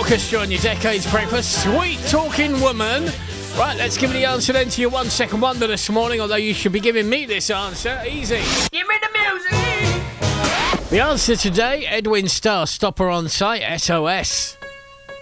Orchestra on your Decades Breakfast. Sweet Talking Woman. Right, let's give me the answer then to your 1 second wonder this morning, although you should be giving me this answer. Easy. Give me the music. The answer today, Edwin Starr, Stopper on Site, SOS.